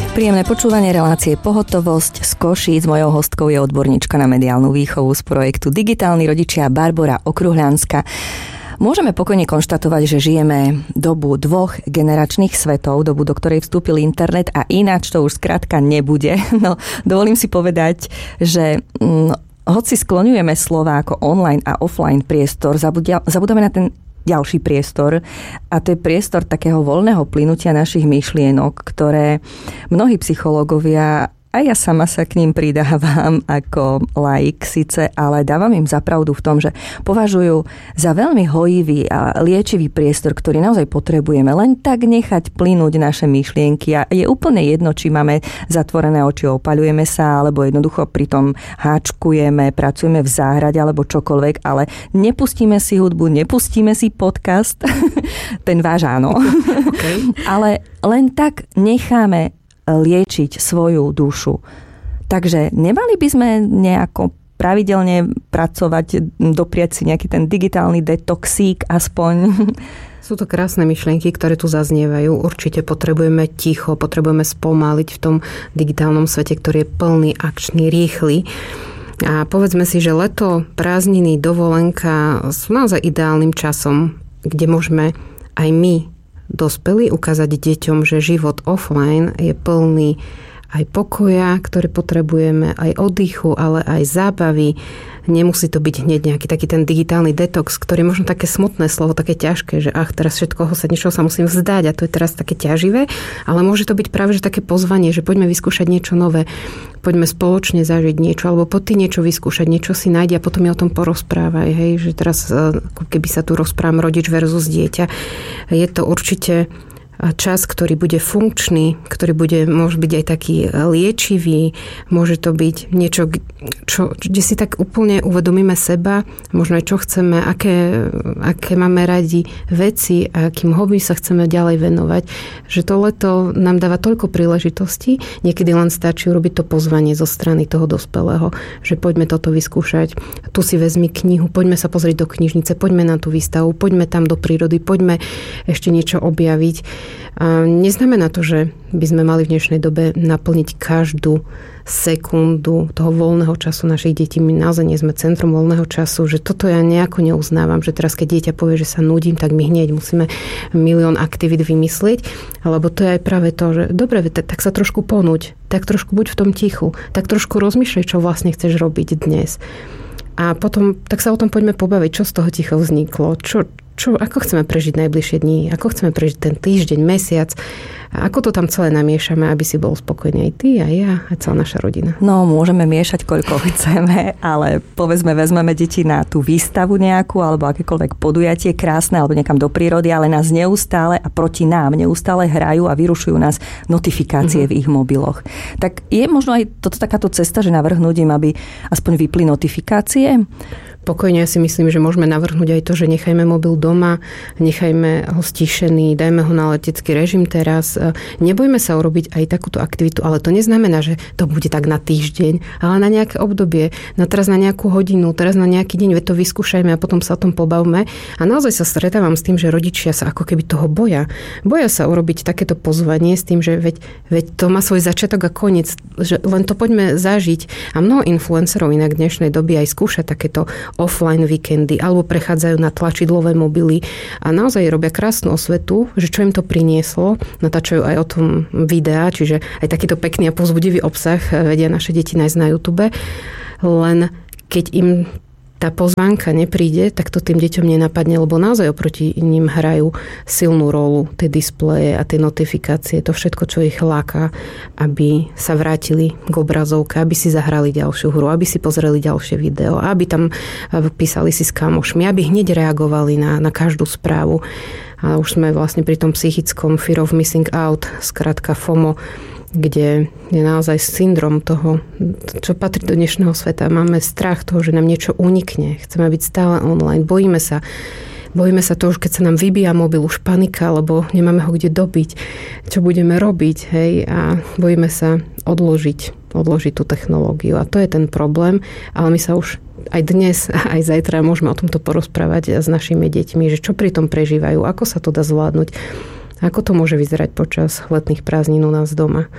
Príjemné počúvanie relácie Pohotovosť z Košíc. Mojou hostkou je odborníčka na mediálnu výchovu z projektu Digitálni rodičia Barbora Okruhľanská. Môžeme pokojne konštatovať, že žijeme dobu dvoch generačných svetov, dobu, do ktorej vstúpil internet a ináč to už skrátka nebude. No, dovolím si povedať, že hoci skloňujeme slova ako online a offline priestor, zabudáme na ten ďalší priestor a to je priestor takého voľného plynutia našich myšlienok, ktoré mnohí psychológovia, a ja sama sa k ním pridávam ako laik síce, ale dávam im za pravdu v tom, že považujú za veľmi hojivý a liečivý priestor, ktorý naozaj potrebujeme len tak nechať plynúť naše myšlienky a je úplne jedno, či máme zatvorené oči, opaľujeme sa, alebo jednoducho pritom háčkujeme, pracujeme v záhrade alebo čokoľvek, ale nepustíme si hudbu, nepustíme si podcast, ten váš áno, okay. Ale len tak necháme liečiť svoju dušu. Takže nemali by sme nejako pravidelne pracovať, dopriať si nejaký ten digitálny detoxík aspoň? Sú to krásne myšlienky, ktoré tu zaznievajú. Určite potrebujeme ticho, potrebujeme spomaliť v tom digitálnom svete, ktorý je plný, akčný, rýchly. A povedzme si, že leto, prázdniny, dovolenka sú naozaj ideálnym časom, kde môžeme aj my dospelí ukázať deťom, že život offline je plný aj pokoja, ktoré potrebujeme, aj oddychu, ale aj zábavy. Nemusí to byť hneď nejaký taký ten digitálny detox, ktorý je možno také smutné slovo, také ťažké, že teraz všetkoho sa niečoho sa musím vzdať a to je teraz také ťaživé, ale môže to byť práve že také pozvanie, že poďme vyskúšať niečo nové, poďme spoločne zažiť niečo, alebo poď ty niečo vyskúšať, niečo si nájdi a potom mi o tom porozprávaj, hej, že teraz keby sa tu rozprávam rodič versus dieťa, je to určite čas, ktorý bude funkčný, ktorý môže byť aj taký liečivý, môže to byť niečo, kde si tak úplne uvedomíme seba, možno aj čo chceme, aké máme radi veci a akým hobby sa chceme ďalej venovať, že to leto nám dáva toľko príležitostí, niekedy len stačí urobiť to pozvanie zo strany toho dospelého, že poďme toto vyskúšať, tu si vezmi knihu, poďme sa pozrieť do knižnice, poďme na tú výstavu, poďme tam do prírody, poďme ešte niečo objaviť. A neznamená to, že by sme mali v dnešnej dobe naplniť každú sekundu toho voľného času našich detí. My naozaj nie sme centrom voľného času, že toto ja nejako neuznávam, že teraz keď dieťa povie, že sa nudím, tak my hneď musíme milión aktivít vymyslieť, alebo to je aj práve to, že dobre, tak sa trošku ponuď, tak trošku buď v tom tichu, tak trošku rozmýšľaj, čo vlastne chceš robiť dnes. A potom, tak sa o tom poďme pobaviť, čo z toho ticho vzniklo, ako chceme prežiť najbližšie dni, ako chceme prežiť ten týždeň, mesiac, ako to tam celé namiešame, aby si bol spokojný aj ty, aj ja, aj celá naša rodina. No, môžeme miešať koľko chceme, ale povedzme, vezmeme deti na tú výstavu nejakú, alebo akékoľvek podujatie krásne, alebo niekam do prírody, ale nás neustále a proti nám neustále hrajú a vyrušujú nás notifikácie v ich mobiloch. Tak je možno aj toto takáto cesta, že navrhnúť im, aby aspoň vypli notifikácie? Pokojne si myslím, že môžeme navrhnúť aj to, že nechajme mobil doma, nechajme ho stíšený, dajme ho na letecký režim teraz. Nebojme sa urobiť aj takúto aktivitu, ale to neznamená, že to bude tak na týždeň, ale na nejaké obdobie, teraz na nejakú hodinu, teraz na nejaký deň, veď to vyskúšajme a potom sa o tom pobavme. A naozaj sa stretávam s tým, že rodičia sa ako keby toho boja. Boja sa urobiť takéto pozvanie s tým, že veď to má svoj začiatok a koniec, že len to poďme zažiť. A mnoho influencerov inak v dnešnej doby aj skúša takéto offline víkendy, alebo prechádzajú na tlačidlové mobily a naozaj robia krásnu osvetu, že čo im to prinieslo. Natáčajú aj o tom videá, čiže aj takýto pekný a povzbudivý obsah vedia naše deti nájsť na YouTube. Len keď im tá pozvánka nepríde, tak to tým deťom nenapadne, lebo naozaj oproti ním hrajú silnú rolu tie displeje a tie notifikácie, to všetko, čo ich láka, aby sa vrátili k obrazovke, aby si zahrali ďalšiu hru, aby si pozreli ďalšie video, aby tam písali si s kamošmi, aby hneď reagovali na každú správu. A už sme vlastne pri tom psychickom fear of missing out, skrátka FOMO, kde je naozaj syndrom toho, čo patrí do dnešného sveta. Máme strach toho, že nám niečo unikne. Chceme byť stále online. Bojíme sa toho, že keď sa nám vybíja mobil, už panika, lebo nemáme ho kde dobiť. Čo budeme robiť, hej? A bojíme sa odložiť tú technológiu. A to je ten problém. Ale my sa už aj dnes, aj zajtra môžeme o tomto porozprávať s našimi deťmi, že čo pri tom prežívajú, ako sa to dá zvládnuť. Ako to môže vyzerať počas letných prázdnin u nás doma?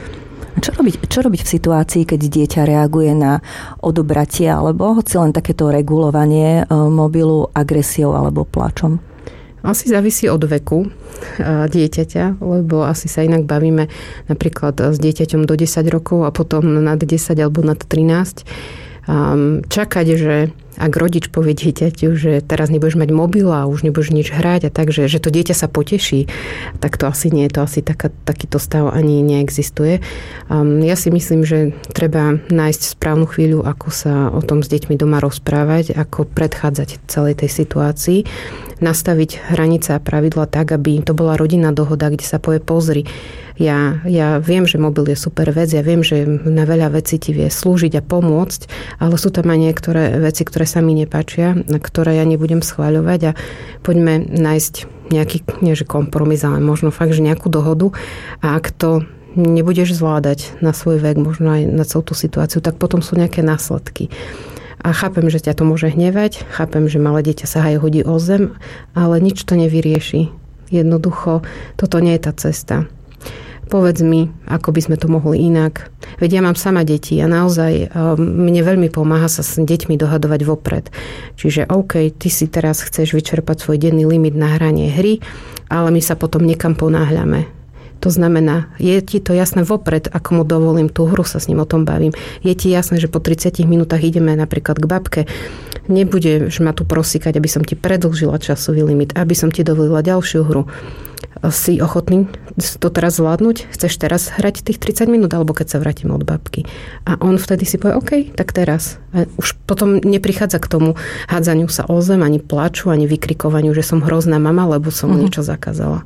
Čo robiť v situácii, keď dieťa reaguje na odobratie alebo hoci len takéto regulovanie mobilu agresiou alebo plačom? Asi závisí od veku dieťaťa, lebo asi sa inak bavíme napríklad s dieťaťom do 10 rokov a potom nad 10 alebo nad 13. Čakať, že ak rodič povie dieťaťu, že teraz nebudeš mať mobil a už nebudeš nič hrať a tak, že to dieťa sa poteší, tak to asi nie, to asi takýto stav ani neexistuje. Ja si myslím, že treba nájsť správnu chvíľu, ako sa o tom s deťmi doma rozprávať, ako predchádzať celej tej situácii, nastaviť hranice a pravidla tak, aby to bola rodinná dohoda, kde sa povie pozri, ja viem, že mobil je super vec, ja viem, že na veľa vecí ti vie slúžiť a pomôcť, ale sú tam aj niektoré veci, ktoré sa mi nepáčia, ktoré ja nebudem schváľovať a poďme nájsť nejaký, nie že kompromis, ale možno fakt, že nejakú dohodu a ak to nebudeš zvládať na svoj vek, možno aj na celú tú situáciu, tak potom sú nejaké následky. A chápem, že ťa to môže hnevať, chápem, že malé dieťa sa aj hodí o zem, ale nič to nevyrieši. Jednoducho, toto nie je tá cesta. Povedz mi, ako by sme to mohli inak. Veď ja mám sama deti a naozaj mne veľmi pomáha sa s deťmi dohadovať vopred. Čiže OK, ty si teraz chceš vyčerpať svoj denný limit na hranie hry, ale my sa potom niekam ponáhľame. To znamená, je ti to jasné vopred, ako mu dovolím tú hru, sa s ním o tom bavím. Je ti jasné, že po 30 minútach ideme napríklad k babke. Nebudeš ma tu prosíkať, aby som ti predĺžila časový limit, aby som ti dovolila ďalšiu hru. Si ochotný to teraz zvládnuť? Chceš teraz hrať tých 30 minút, alebo keď sa vrátim od babky? A on vtedy si povie, OK, tak teraz. A už potom neprichádza k tomu hádzaniu sa o zem, ani plaču, ani vykrikovaniu, že som hrozná mama, lebo som mu niečo zakázala.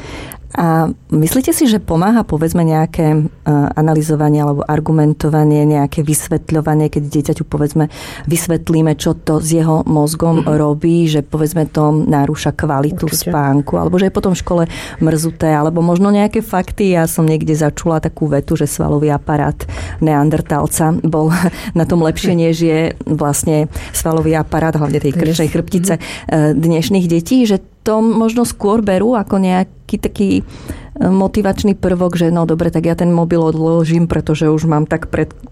A myslíte si, že pomáha povedzme nejaké analyzovanie alebo argumentovanie, nejaké vysvetľovanie, keď dieťaťu povedzme vysvetlíme, čo to s jeho mozgom robí, že povedzme to narúša kvalitu spánku, alebo že je potom v škole mrzuté, alebo možno nejaké fakty. Ja som niekde začula takú vetu, že svalový aparát neandertálca bol na tom lepšie, než je vlastne svalový aparát, hlavne tej krčnej chrbtice dnešných detí, že to možno skôr berú ako nejaký taký motivačný prvok, že no dobre, tak ja ten mobil odložím, pretože už mám tak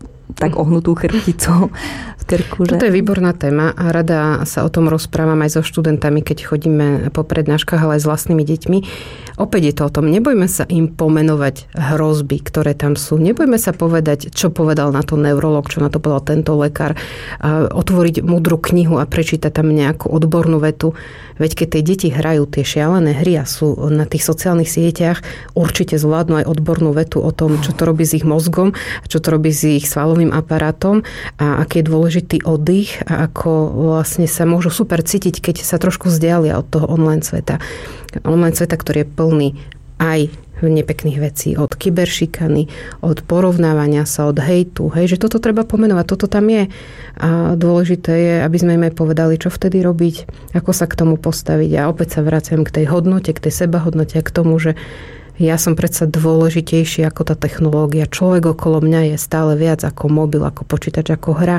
ohnutú chrbticu v krku. Že... Toto je výborná téma a rada sa o tom rozprávam aj so študentami, keď chodíme po prednáškach, ale aj s vlastnými deťmi. Opäť je to o tom, nebojme sa im pomenovať hrozby, ktoré tam sú. Nebojme sa povedať, čo povedal na to neurolog, čo na to povedal tento lekár. Otvoriť múdru knihu a prečítať tam nejakú odbornú vetu. Veď keď tie deti hrajú tie šialené hry a sú na tých sociálnych sieťach, určite zvládnu aj odbornú vetu o tom, čo to robí s ich mozgom, čo to robí s ich svalovým aparátom a aký je dôležitý oddych a ako vlastne sa môžu super cítiť, keď sa trošku vzdialia od toho online sveta. Online sveta, ktorý je plný aj nepekných vecí, od kyberšikany, od porovnávania sa, od hejtu. Hej, že toto treba pomenovať, toto tam je. A dôležité je, aby sme im aj povedali, čo vtedy robiť, ako sa k tomu postaviť. A opäť sa vraciam k tej hodnote, k tej sebahodnote, k tomu, že ja som predsa dôležitejší ako tá technológia. Človek okolo mňa je stále viac ako mobil, ako počítač, ako hra.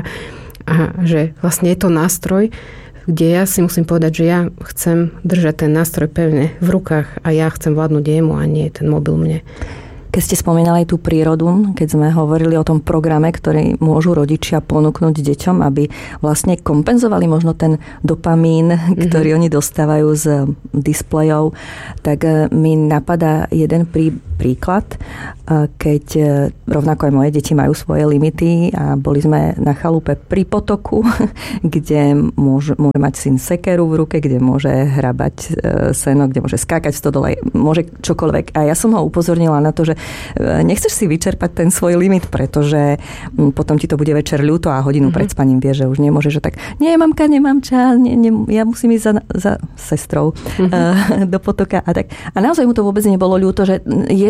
A že vlastne je to nástroj, kde ja si musím povedať, že ja chcem držať ten nástroj pevne v rukách a ja chcem vládnuť jemu a nie ten mobil mne. Keď ste spomínali tú prírodu, keď sme hovorili o tom programe, ktorý môžu rodičia ponúknuť deťom, aby vlastne kompenzovali možno ten dopamín, ktorý oni dostávajú z displejov, tak mi napadá jeden príklad, keď rovnako aj moje deti majú svoje limity a boli sme na chalupe pri potoku, kde môže mať syn sekeru v ruke, kde môže hrabať seno, kde môže skákať v stodole, môže čokoľvek. A ja som ho upozornila na to, že nechceš si vyčerpať ten svoj limit, pretože potom ti to bude večer ľúto a hodinu pred spaním vie, že už nemôžeš, že tak, nie, mamka, nemám čas, ja musím ísť za sestrou do potoka a tak. A naozaj mu to vôbec nebolo ľúto, že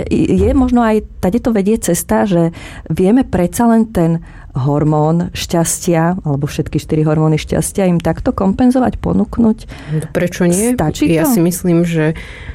je možno aj tadeto vedie cesta, že vieme predsa len ten hormón šťastia, alebo všetky 4 hormóny šťastia im takto kompenzovať, ponúknuť. Prečo nie? Stačí to? Ja si myslím, že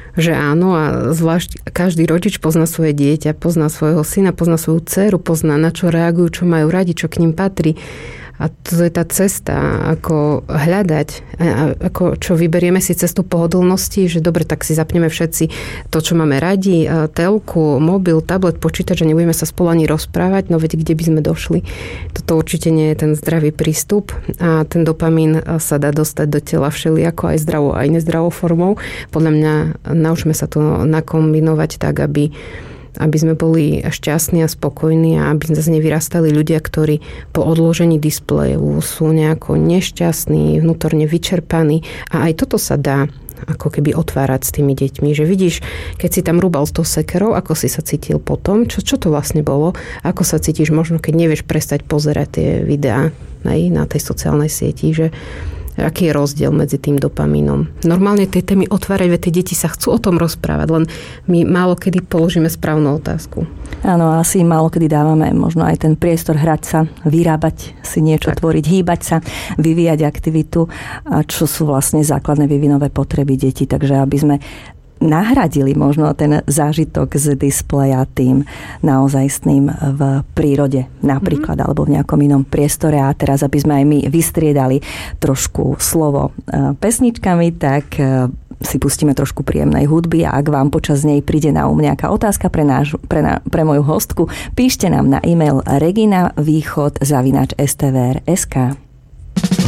áno a zvlášť každý rodič pozná svoje dieťa, pozná svojho syna, pozná svoju dceru, pozná na čo reagujú, čo majú radi, čo k ním patrí. A to je tá cesta, ako hľadať, ako čo vyberieme si cestu pohodlnosti, že dobre, tak si zapneme všetci to, čo máme radi, telku, mobil, tablet, počítač a nebudeme sa spolu ani rozprávať, no veď kde by sme došli. Toto určite nie je ten zdravý prístup a ten dopamín sa dá dostať do tela všelijako aj zdravou, aj nezdravou formou. Podľa mňa naučme sa to nakombinovať tak, aby sme boli šťastní a spokojní a aby zase nevyrastali ľudia, ktorí po odložení displeju sú nejako nešťastní, vnútorne vyčerpaní. A aj toto sa dá ako keby otvárať s tými deťmi. Že vidíš, keď si tam rúbal s tou sekerou, ako si sa cítil potom, čo to vlastne bolo, ako sa cítiš možno, keď nevieš prestať pozerať tie videá na tej sociálnej sieti, že aký je rozdiel medzi tým dopamínom. Normálne tie témy otvárať, veď tie deti sa chcú o tom rozprávať, len my málo kedy položíme správnu otázku. Áno, asi málo kedy dávame možno aj ten priestor hrať sa, vyrábať si niečo, tak. Tvoriť, hýbať sa, vyvíjať aktivitu, čo sú vlastne základné vývinové potreby detí. Takže aby sme nahradili možno ten zážitok z displeja tým naozajstným v prírode napríklad, alebo v nejakom inom priestore. A teraz, aby sme aj my vystriedali trošku slovo pesničkami, tak si pustíme trošku príjemnej hudby a ak vám počas nej príde na nejaká otázka pre moju hostku, píšte nám na e-mail reginavýchod@stvr.sk.